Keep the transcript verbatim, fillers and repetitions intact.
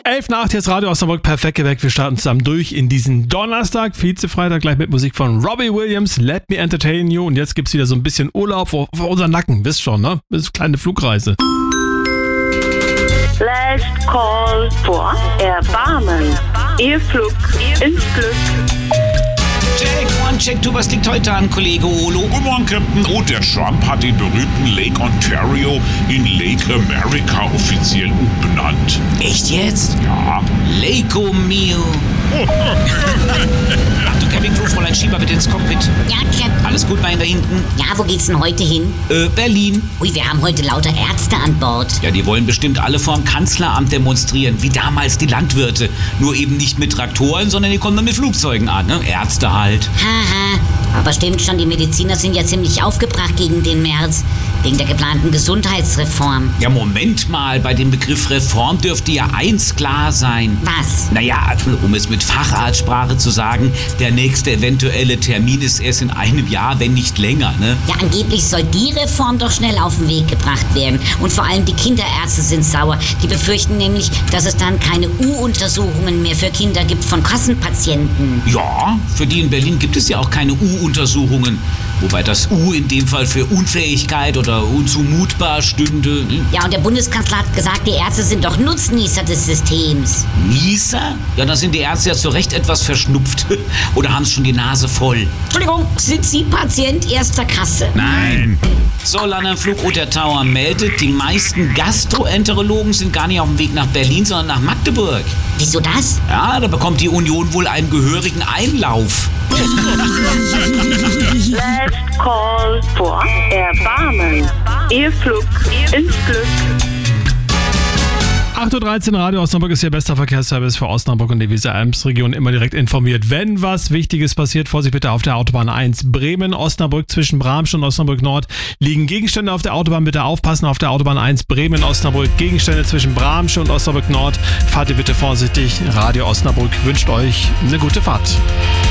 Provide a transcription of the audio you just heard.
elf nach acht, jetzt Radio Osnabrück, perfekt geweckt. Wir starten zusammen durch in diesen Donnerstag, Vize-Freitag, gleich mit Musik von Robbie Williams, Let Me Entertain You. Und jetzt gibt's wieder so ein bisschen Urlaub vor, vor unseren Nacken, wisst schon, ne? Das ist eine kleine Flugreise. Last Call for Erbarmen. Ihr Flug ins Glück. Check, one, check, du, was liegt heute an, Kollege Olo? Guten Morgen, Captain. Oh, der Trump hat den berühmten Lake Ontario in Lake America offiziell umbenannt. Echt jetzt? Ja. Lake Mio. Ach du, Kevin Crew, Fräulein Schieber, bitte ins Cockpit. Ja, Captain. Alles gut, mein da hinten? Ja, wo geht's denn heute hin? Äh, Berlin. Ui, wir haben heute lauter Ärzte an Bord. Ja, die wollen bestimmt alle vorm Kanzleramt demonstrieren, wie damals die Landwirte. Nur eben nicht mit Traktoren, sondern die kommen dann mit Flugzeugen an, ne? Ärzte halt. Haha, aber stimmt schon, die Mediziner sind ja ziemlich aufgebracht gegen den März. Wegen der geplanten Gesundheitsreform. Ja, Moment mal, bei dem Begriff Reform dürfte ja eins klar sein. Was? Naja, um es mit Facharztsprache zu sagen, der nächste eventuelle Termin ist erst in einem Jahr, wenn nicht länger, ne? Ja, angeblich soll die Reform doch schnell auf den Weg gebracht werden. Und vor allem die Kinderärzte sind sauer. Die befürchten nämlich, dass es dann keine U-Untersuchungen mehr für Kinder gibt von Kassenpatienten. Ja, für die in Berlin gibt es ja auch keine U-Untersuchungen. Wobei das U in dem Fall für Unfähigkeit oder unzumutbar stünde. Ja, und der Bundeskanzler hat gesagt, die Ärzte sind doch Nutznießer des Systems. Nießer? Ja, dann sind die Ärzte ja zu Recht etwas verschnupft. Oder haben schon die Nase voll. Entschuldigung, sind Sie Patient erster Kasse? Nein. So, Landernflug der Tower meldet, die meisten Gastroenterologen sind gar nicht auf dem Weg nach Berlin, sondern nach Magdeburg. Wieso das? Ja, da bekommt die Union wohl einen gehörigen Einlauf. Last Call for Erbarmen. Ihr Flug ins Glück. acht Uhr dreizehn, Radio Osnabrück ist Ihr bester Verkehrsservice für Osnabrück und die Weser-Ems-Region. Immer direkt informiert, wenn was Wichtiges passiert. Vorsicht bitte auf der Autobahn eins Bremen-Osnabrück. Zwischen Bramsch und Osnabrück-Nord liegen Gegenstände auf der Autobahn. Bitte aufpassen auf der Autobahn eins Bremen-Osnabrück. Gegenstände zwischen Bramsch und Osnabrück-Nord. Fahrt ihr bitte vorsichtig. Radio Osnabrück wünscht euch eine gute Fahrt.